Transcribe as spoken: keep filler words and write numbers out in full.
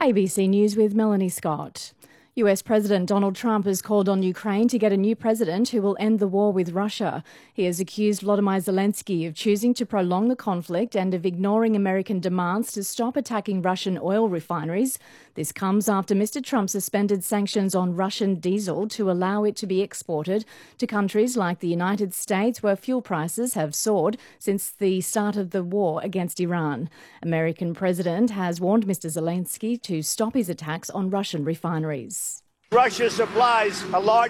A B C News with Melanie Scott. U S President Donald Trump has called on Ukraine to get a new president who will end the war with Russia. He has accused Volodymyr Zelensky of choosing to prolong the conflict and of ignoring American demands to stop attacking Russian oil refineries. This comes after Mister Trump suspended sanctions on Russian diesel to allow it to be exported to countries like the United States, where fuel prices have soared since the start of the war against Iran. American president has warned Mister Zelensky to stop his attacks on Russian refineries. Russia supplies a large